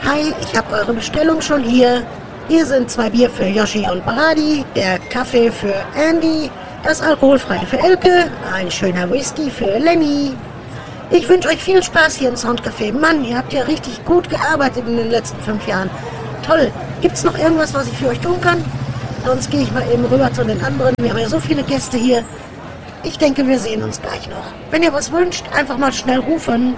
Hi, ich habe eure Bestellung schon hier. Hier sind 2 Bier für Yoshi und Brady, der Kaffee für Andy, das Alkoholfreie für Elke, ein schöner Whisky für Lenny. Ich wünsche euch viel Spaß hier im Soundcafé. Mann, ihr habt ja richtig gut gearbeitet in den letzten 5 Jahren. Toll. Gibt's noch irgendwas, was ich für euch tun kann? Sonst gehe ich mal eben rüber zu den anderen. Wir haben ja so viele Gäste hier. Ich denke, wir sehen uns gleich noch. Wenn ihr was wünscht, einfach mal schnell rufen.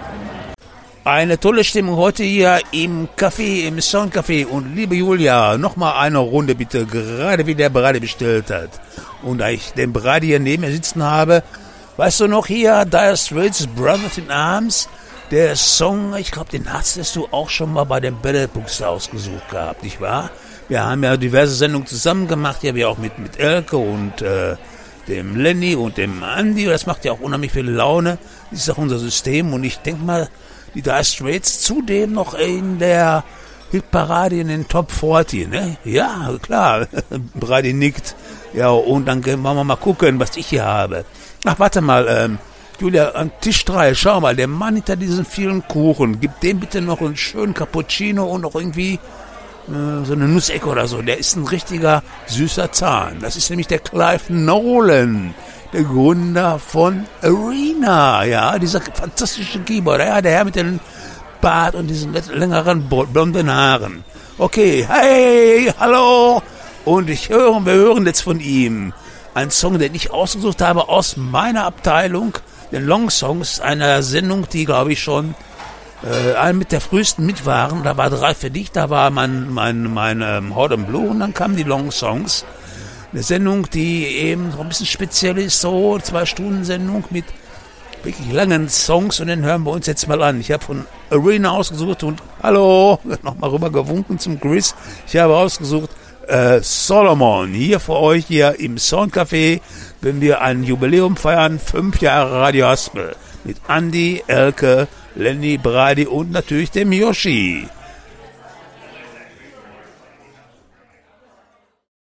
Eine tolle Stimmung heute hier im Café, im Soundcafé. Und liebe Julia, nochmal eine Runde bitte, gerade wie der Brady bestellt hat. Und da ich den Brady hier neben mir sitzen habe, weißt du noch hier, Dire Straits, Brothers in Arms, der Song, ich glaube, den hast du auch schon mal bei den Battlebooks ausgesucht gehabt, nicht wahr? Wir haben ja diverse Sendungen zusammen gemacht, ja, wir auch mit Elke und dem Lenny und dem Andy. Das macht ja auch unheimlich viel Laune. Das ist auch unser System. Und ich denke mal, die Dire Straits zudem noch in der Hitparade in den Top 40, ne? Ja, klar. Brady nickt. Ja, und dann wollen wir mal gucken, was ich hier habe. Ach, warte mal, Julia, an Tisch 3, schau mal, der Mann hinter diesen vielen Kuchen, gib dem bitte noch einen schönen Cappuccino und noch irgendwie so eine Nussecke oder so. Der ist ein richtiger süßer Zahn. Das ist nämlich der Clive Nolan, der Gründer von Arena, ja, dieser fantastische Keyboarder, ja, der Herr mit dem Bart und diesen längeren blonden Haaren. Okay, hey, hallo, und wir hören jetzt von ihm einen Song, den ich ausgesucht habe aus meiner Abteilung, den Long Songs, einer Sendung, die, glaube ich, schon einen mit der frühesten mit waren. Da war 3 für dich, da war mein Hot and Blue und dann kamen die Long Songs. Eine Sendung, die eben so ein bisschen speziell ist, so 2-Stunden-Sendung mit wirklich langen Songs und den hören wir uns jetzt mal an. Ich habe von Arena ausgesucht und hallo, nochmal rüber gewunken zum Chris. Ich habe ausgesucht Solomon, hier für euch hier im Soundcafé, wenn wir ein Jubiläum feiern, 5 Jahre Radio Haspel mit Andy, Elke, Lenny, Brady und natürlich dem Yoshi.